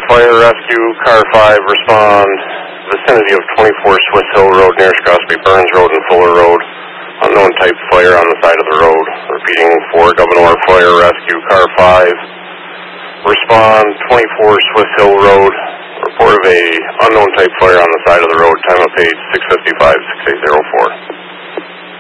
Fire Rescue, Car 5, respond vicinity of 24 Swiss Hill Road near Scottsby Burns Road and Fuller Road. Unknown type fire on the side of the road. Repeating, 4 Governor Fire Rescue, Car 5, respond 24 Swiss Hill Road. Report of a unknown type fire on the side of the road. Time of page 655-6804.